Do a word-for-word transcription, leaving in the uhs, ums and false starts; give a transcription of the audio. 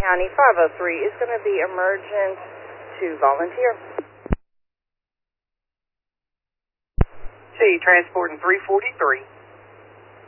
County five oh three is going to be emergent to volunteer. C, transporting three forty-three.